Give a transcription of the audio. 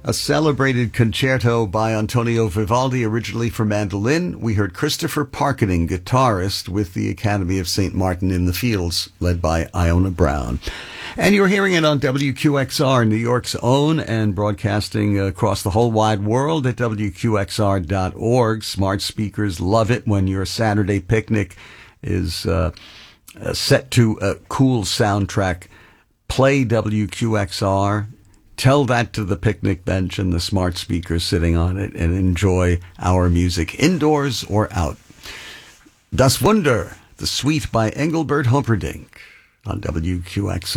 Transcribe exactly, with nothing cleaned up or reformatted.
A celebrated concerto by Antonio Vivaldi, originally for mandolin. We heard Christopher Parkening, guitarist with the Academy of Saint Martin in the Fields, led by Iona Brown. And you're hearing it on W Q X R, New York's own, and broadcasting across the whole wide world at W Q X R dot org. Smart speakers love it when your Saturday picnic is uh, set to a cool soundtrack. Play W Q X R. Tell that to the picnic bench and the smart speakers sitting on it, and enjoy our music indoors or out. Das Wunder, the Suite by Engelbert Humperdinck on W Q X R.